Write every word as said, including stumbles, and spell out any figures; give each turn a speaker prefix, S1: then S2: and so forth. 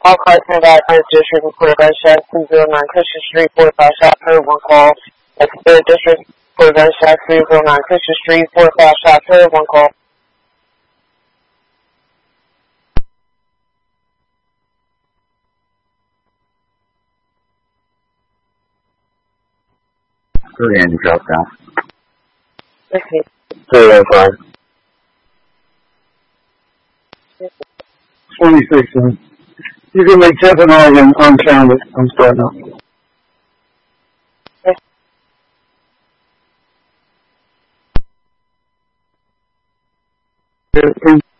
S1: All cars in that Third District reported gunshot two oh nine Christian Street, four five shot per one call. That's Third District reported gunshot three oh nine Christian Street, four five shot per one call.
S2: Three Andy drop down.
S1: Okay.
S2: Three oh five. Twenty-six. You can make tenth and all again uncounted. I'm starting up.
S1: Yes.